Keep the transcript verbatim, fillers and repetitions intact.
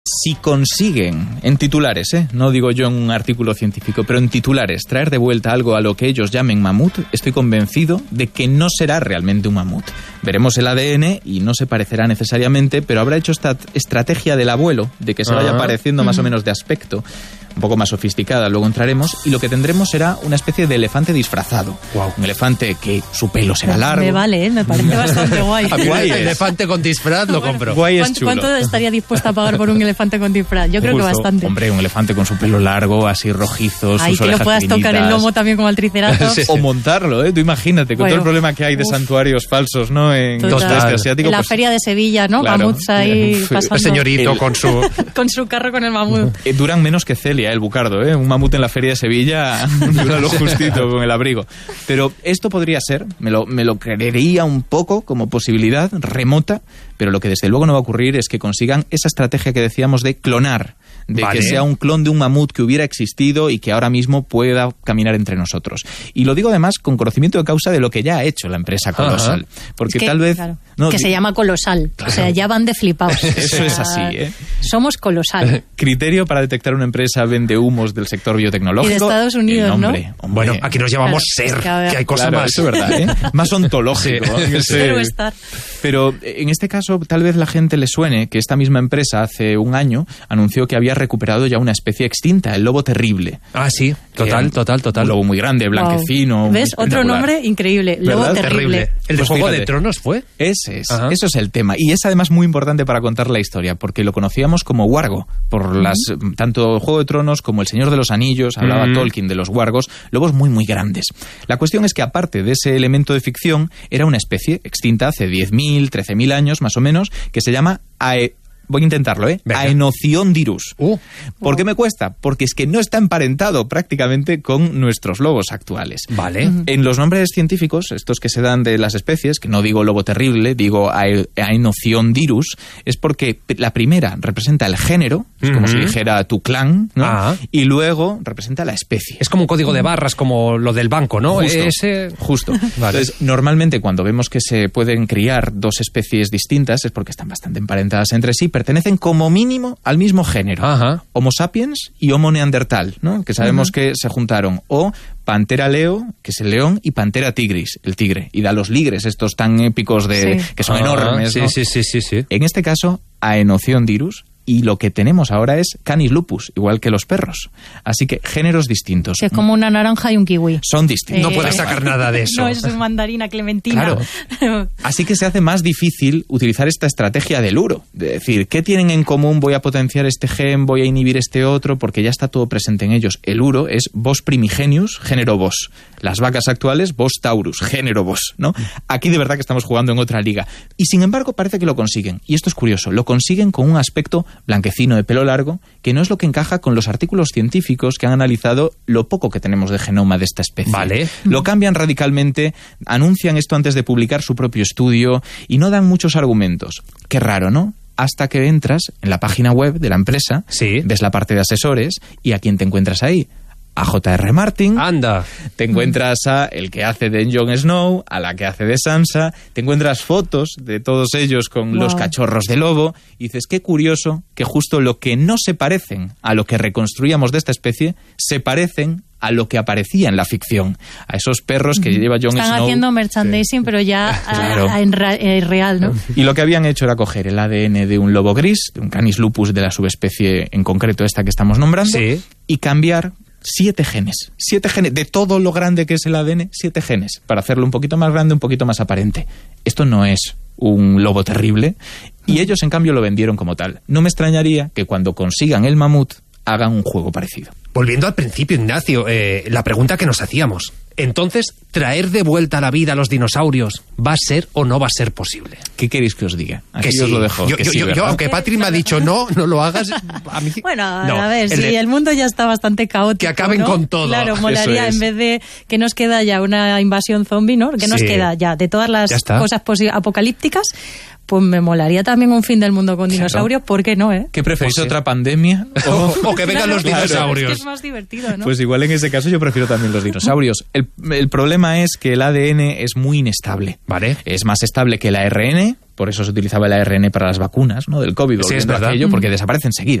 Si consiguen, en titulares, ¿eh? no digo yo en un artículo científico, pero en titulares, traer de vuelta algo a lo que ellos llamen mamut, estoy convencido de que no será realmente un mamut. Veremos el A D N y no se parecerá necesariamente, pero habrá hecho esta estrategia del abuelo, de que se vaya pareciendo más o menos de aspecto, un poco más sofisticada, luego entraremos, y lo que tendremos será una especie de elefante disfrazado. Wow. Un elefante que su pelo será largo. Me vale, ¿eh? Me parece bastante guay. guay el elefante con disfraz lo bueno, compro. Guay es ¿Cuánto, chulo. ¿Cuánto estaría dispuesta a pagar por un elefante con disfraz? Yo creo Justo, que bastante. Hombre, un elefante con su pelo largo, así rojizo, Ay, sus que lo orejas puedas finitas. tocar el lomo también como al triceratops. Sí, sí. O montarlo, ¿eh? Tú imagínate, con bueno, todo el problema que hay de uf. santuarios falsos, ¿no? En el Total. sudeste asiático. En la pues, feria de Sevilla, ¿no? claro. Mamuts ahí pasando. El señorito el... con su... con su carro con el mamut. Eh, duran menos que Celia, el bucardo, ¿eh? Un mamut en la feria de Sevilla dura lo justito con el abrigo. Pero esto podría ser, me lo, me lo creería un poco como posibilidad remota, pero lo que desde luego no va a ocurrir es que consigan esa estrategia que decíamos de clonar, de vale. que sea un clon de un mamut que hubiera existido y que ahora mismo pueda caminar entre nosotros. Y lo digo además con conocimiento de causa de lo que ya ha hecho la empresa Colosal. Ajá. Porque es que, tal vez... Claro, no, que di- se llama Colosal. Claro. O sea, ya van de flipaos. Eso o sea, es así, ¿eh? Somos Colosal. Criterio para detectar una empresa vende humos del sector biotecnológico. Y de Estados Unidos, el ¿no? nombre, hombre. Bueno, aquí nos llamamos Claro, Ser, es que, a ver. que hay cosas Claro, más. eso es verdad, ¿eh? Más ontológico. Sí. Ese- Quiero estar. Pero en este caso, tal vez la gente le suene que esta misma empresa hace un año anunció que había recuperado ya una especie extinta, el lobo terrible. Ah, sí, total, Que total, total. Un lobo muy grande, blanquecino. Wow. ¿Ves? muy Otro espectacular. nombre increíble. Lobo ¿Verdad? terrible. El de Pues Juego fíjate. de Tronos fue. Ese es, Ajá. eso es el tema. Y es además muy importante para contar la historia, porque lo conocíamos como wargo, por las tanto Juego de Tronos como El Señor de los Anillos, hablaba Mm. Tolkien de los wargos, lobos muy muy grandes. La cuestión es que aparte de ese elemento de ficción, era una especie extinta hace diez mil, trece mil años más o menos, que se llama Ae... Voy a intentarlo, ¿eh? Venga. Aenocyon-dirus. Uh. ¿Por qué me cuesta? Porque es que no está emparentado prácticamente con nuestros lobos actuales. Vale. En los nombres científicos, estos que se dan de las especies, que no digo lobo terrible, digo Ae- Aenocyon-dirus, es porque la primera representa el género, es como Ujú. si dijera tu clan, ¿no? Ah. Y luego representa la especie. Es como un código de barras, como lo del banco, ¿no? Justo, Ese... justo. Vale. Entonces, normalmente cuando vemos que se pueden criar dos especies distintas es porque están bastante emparentadas entre sí, pertenecen como mínimo al mismo género. Ajá. Homo sapiens y Homo neandertal, ¿no? Que sabemos uh-huh. que se juntaron. O Pantera leo, que es el león, y Pantera tigris, el tigre. Y da los ligres estos tan épicos de Sí. que son Ah, enormes, sí, ¿no? sí, sí, sí, sí. En este caso, Aenocyon-dirus. Y lo que tenemos ahora es Canis lupus, igual que los perros. Así que géneros distintos. Que es como una naranja y un kiwi. Son distintos. No puedes sacar nada de eso. No es mandarina clementina. Claro. Así que se hace más difícil utilizar esta estrategia del uro. De decir, ¿qué tienen en común? Voy a potenciar este gen, voy a inhibir este otro, porque ya está todo presente en ellos. El uro es Bos primigenius, género Bos. Las vacas actuales, Bos taurus, género Bos, ¿no? Aquí de verdad que estamos jugando en otra liga. Y sin embargo parece que lo consiguen. Y esto es curioso. Lo consiguen con un aspecto blanquecino de pelo largo, que no es lo que encaja con los artículos científicos que han analizado lo poco que tenemos de genoma de esta especie. Vale. Lo cambian radicalmente, anuncian esto antes de publicar su propio estudio y no dan muchos argumentos. Qué raro, ¿no? Hasta que entras en la página web de la empresa, Sí. ves la parte de asesores y ¿a quién te encuentras ahí? A J R Martin, Anda. te encuentras a el que hace de Jon Snow, a la que hace de Sansa, te encuentras fotos de todos ellos con Wow. los cachorros de lobo y dices, qué curioso que justo lo que no se parecen a lo que reconstruíamos de esta especie, se parecen a lo que aparecía en la ficción, a esos perros que lleva Jon Están Snow. haciendo merchandising, pero ya a- Claro. a- en ra- eh, real, ¿no? Y lo que habían hecho era coger el A D N de un lobo gris, de un Canis lupus de la subespecie en concreto esta que estamos nombrando, Sí. y cambiar siete genes. Siete genes, de todo lo grande que es el A D N, siete genes, para hacerlo un poquito más grande, un poquito más aparente. Esto no es un lobo terrible, y ellos en cambio lo vendieron como tal. No me extrañaría que cuando consigan el mamut hagan un juego parecido. Volviendo al principio, Ignacio, eh, la pregunta que nos hacíamos. Entonces, ¿traer de vuelta a la vida a los dinosaurios va a ser o no va a ser posible? ¿Qué queréis que os diga? Aquí Que os sí. lo dejo. Yo, que yo- sí, yo- ¿verdad? aunque Patri me ha dicho no, no lo hagas, a mí... Bueno, a, No, a ver, el si de- el mundo ya está bastante caótico, Que acaben ¿no? con todo. Claro, Eso molaría es. en vez de que nos queda ya una invasión zombie, ¿no? Que nos Sí. queda ya de todas las Ya está. cosas posi- apocalípticas, pues me molaría también un fin del mundo con dinosaurios, ¿por qué no, eh? ¿Qué preferís, Pues sí. otra pandemia? O, o que vengan Claro, los claro, dinosaurios. Es que es más divertido, ¿no? Pues igual en ese caso yo prefiero también los dinosaurios. El el, el problema es que el A D N es muy inestable. Vale. Es más estable que el A R N, por eso se utilizaba el A R N para las vacunas, ¿no? Del COVID, Sí, es volviendo a verdad. aquello, porque desaparece enseguida.